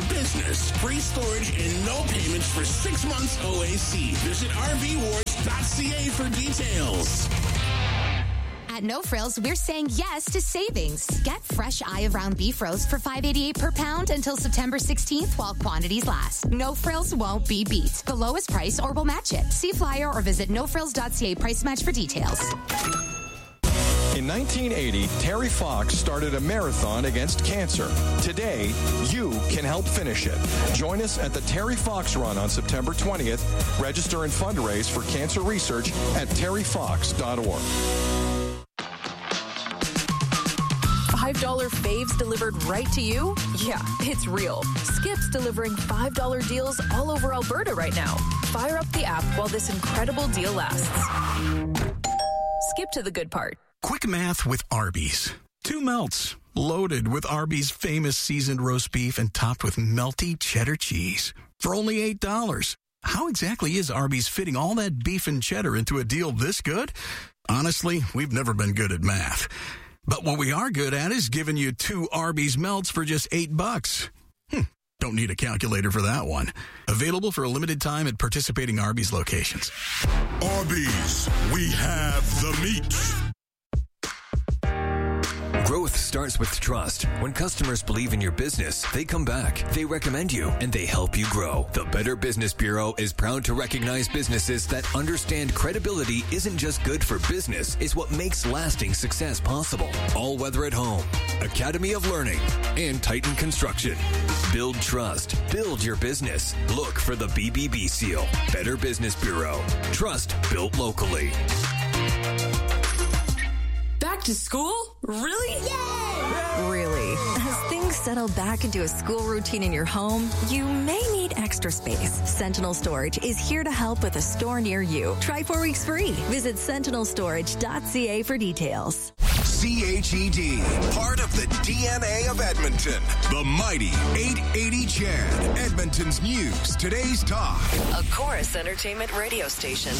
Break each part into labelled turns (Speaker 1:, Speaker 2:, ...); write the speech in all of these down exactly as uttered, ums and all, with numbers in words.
Speaker 1: business. Free storage and no payments for six months O A C. Visit R V wars dot C A for details.
Speaker 2: At No Frills, we're saying yes to savings. Get fresh eye of round beef roast for five dollars and eighty-eight cents per pound until September sixteenth while quantities last. No Frills won't be beat. The lowest price or we'll match it. See flyer or visit no frills dot C A price match for details.
Speaker 3: In nineteen eighty, Terry Fox started a marathon against cancer. Today, you can help finish it. Join us at the Terry Fox Run on September twentieth. Register and fundraise for cancer research at terry fox dot org.
Speaker 4: five dollar faves delivered right to you? Yeah, it's real. Skip's delivering five dollar deals all over Alberta right now. Fire up the app while this incredible deal lasts. Skip to the good part.
Speaker 5: Quick math with Arby's. Two melts, loaded with Arby's famous seasoned roast beef and topped with melty cheddar cheese for only eight dollars. How exactly is Arby's fitting all that beef and cheddar into a deal this good? Honestly, we've never been good at math. But what we are good at is giving you two Arby's melts for just eight bucks. Hm, don't need a calculator for that one. Available for a limited time at participating Arby's locations.
Speaker 6: Arby's, we have the meat.
Speaker 7: Growth starts with trust. When customers believe in your business, they come back, they recommend you, and they help you grow. The Better Business Bureau is proud to recognize businesses that understand credibility isn't just good for business, it's what makes lasting success possible. All Weather at Home, Academy of Learning, and Titan Construction. Build trust. Build your business. Look for the B B B seal. Better Business Bureau. Trust built locally.
Speaker 4: Back to school? Really?
Speaker 8: Yay!
Speaker 4: Really?
Speaker 8: As things settle back into a school routine in your home, you may need extra space. Sentinel Storage is here to help with a store near you. Try four weeks free. Visit sentinel storage dot C A for details.
Speaker 6: C H E D, part of the D N A of Edmonton. The mighty eight eighty C H E D, Edmonton's news, today's talk.
Speaker 4: A Chorus Entertainment radio station.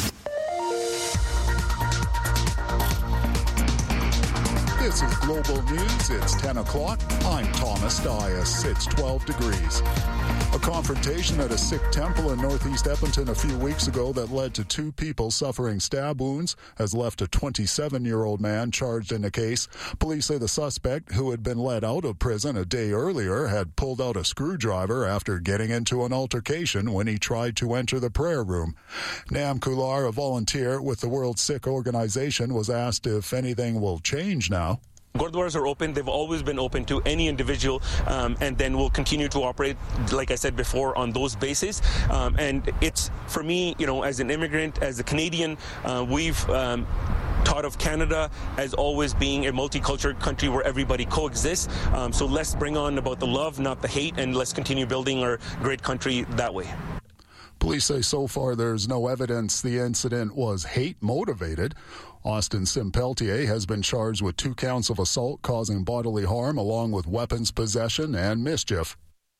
Speaker 9: This is Global News. It's ten o'clock. I'm Thomas Dias. It's twelve degrees. A confrontation at a Sikh temple in northeast Edmonton a few weeks ago that led to two people suffering stab wounds has left a twenty-seven-year-old man charged in the case. Police say the suspect, who had been let out of prison a day earlier, had pulled out a screwdriver after getting into an altercation when he tried to enter the prayer room. Nam Kular, a volunteer with the World Sikh Organization, was asked if anything will change now.
Speaker 10: Gurdwaras are open. They've always been open to any individual, um, and then we'll continue to operate, like I said before, on those bases. Um, and it's, for me, you know, as an immigrant, as a Canadian, uh, we've um, thought of Canada as always being a multicultural country where everybody coexists. Um, so let's bring on about the love, not the hate, and let's continue building our great country that way.
Speaker 9: Police say so far there's no evidence the incident was hate-motivated. Austin Simpeltier has been charged with two counts of assault causing bodily harm along with weapons possession and mischief.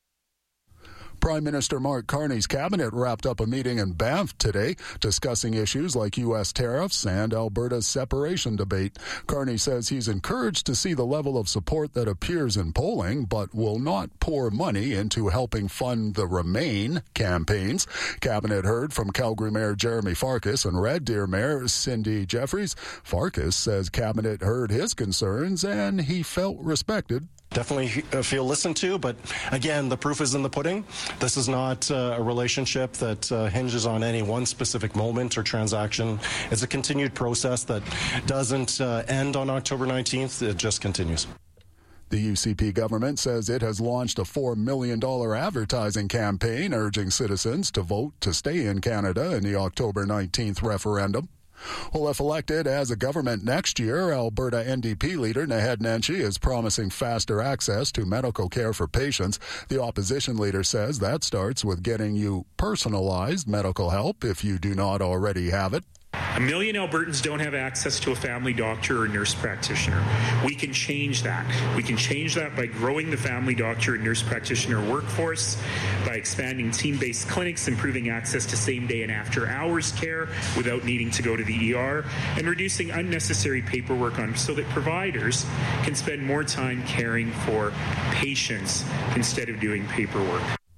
Speaker 9: Prime Minister Mark Carney's cabinet wrapped up a meeting in Banff today discussing issues like U S tariffs and Alberta's separation debate. Carney says he's encouraged to see the level of support that appears in polling, but will not pour money into helping fund the Remain campaigns. Cabinet heard from Calgary Mayor Jeremy Farkas and Red Deer Mayor Cindy Jeffries. Farkas says Cabinet heard his concerns and he felt respected.
Speaker 11: Definitely feel listened to, but again, the proof is in the pudding. This is not uh, a relationship that uh, hinges on any one specific moment or transaction. It's a continued process that doesn't uh, end on October nineteenth. It just continues.
Speaker 9: The U C P government says it has launched a four million dollars advertising campaign urging citizens to vote to stay in Canada in the October nineteenth referendum. Well, if elected as a government next year, Alberta N D P leader Naheed Nenshi is promising faster access to medical care for patients. The opposition leader says that starts with getting you personalized medical help if you do not already have it.
Speaker 12: A million Albertans don't have access to a family doctor or nurse practitioner. We can change that. We can change that by growing the family doctor and nurse practitioner workforce, by expanding team-based clinics, improving access to same-day and after-hours care without needing to go to the E R, and reducing unnecessary paperwork on so that providers can spend more time caring for patients instead of doing paperwork.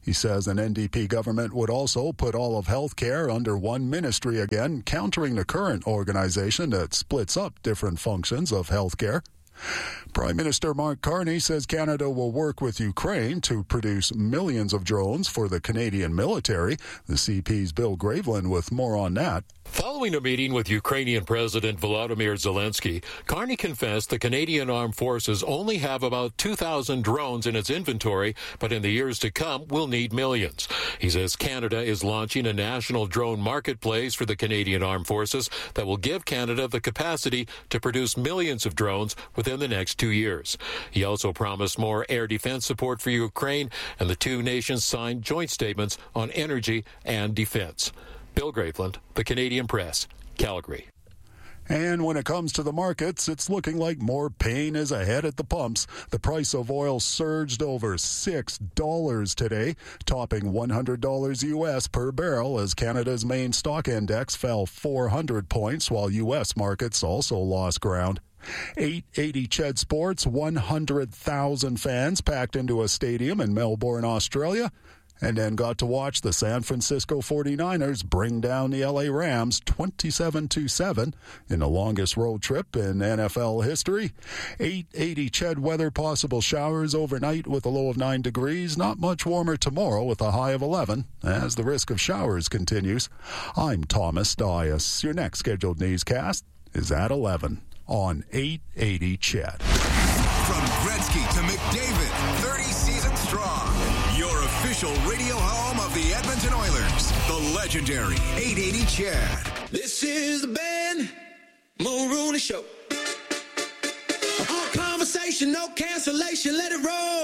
Speaker 9: He says an N D P government would also put all of healthcare under one ministry again, countering the current organization that splits up different functions of healthcare. Prime Minister Mark Carney says Canada will work with Ukraine to produce millions of drones for the Canadian military. The C P's Bill Graveland with more on that.
Speaker 13: Following a meeting with Ukrainian President Volodymyr Zelensky, Carney confessed the Canadian Armed Forces only have about two thousand drones in its inventory, but in the years to come will need millions. He says Canada is launching a national drone marketplace for the Canadian Armed Forces that will give Canada the capacity to produce millions of drones within the next two years. He also promised more air defense support for Ukraine, and the two nations signed joint statements on energy and defense. Bill Graveland, The Canadian Press, Calgary.
Speaker 9: And when it comes to the markets, it's looking like more pain is ahead at the pumps. The price of oil surged over six dollars today, topping one hundred dollars U S per barrel as Canada's main stock index fell four hundred points, while U S markets also lost ground. eight eighty C H E D Sports, one hundred thousand fans packed into a stadium in Melbourne, Australia, and then got to watch the San Francisco forty-niners bring down the L A Rams twenty-seven to seven in the longest road trip in N F L history. eight eighty C H E D weather, possible showers overnight with a low of nine degrees. Not much warmer tomorrow with a high of eleven as the risk of showers continues. I'm Thomas Dias. Your next scheduled newscast is at eleven on eight eighty C H E D.
Speaker 6: From Gretzky to McDavid, thirty seasons strong. Your official radio home of the Edmonton Oilers, the legendary eight eighty C H E D.
Speaker 1: This is the Ben Mulrooney Show. All conversation, no cancellation, let it roll.